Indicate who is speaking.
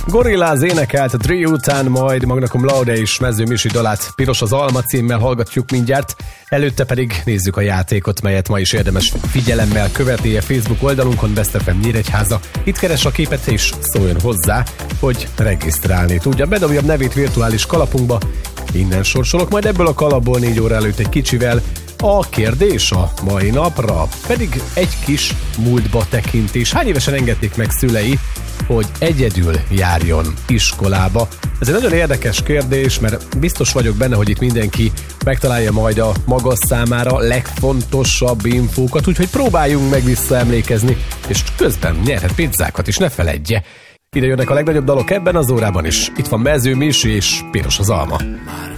Speaker 1: Gorillaz énekelt a Dre után, majd Magna Cum Laude és Mező Misi dalát Piros az Alma címmel hallgatjuk mindjárt. Előtte pedig nézzük a játékot, melyet ma is érdemes figyelemmel követni a Facebook oldalunkon, Best FM Nyíregyháza. Itt keres a képet és szóljon hozzá, hogy regisztrálni tudja. Bedobja a nevét virtuális kalapunkba, innen sorsolok, majd ebből a kalapból 4 óra előtt egy kicsivel. A kérdés a mai napra pedig egy kis múltba tekintés. Hány évesen engedték meg szülei, hogy egyedül járjon iskolába? Ez egy nagyon érdekes kérdés, mert biztos vagyok benne, hogy itt mindenki megtalálja majd a maga számára legfontosabb infókat, úgyhogy próbáljunk meg visszaemlékezni, és közben nyerhet pizzákat is, ne feledje. Ide jönnek a legnagyobb dalok ebben az órában is. Itt van Mező Misi és Piros az Alma.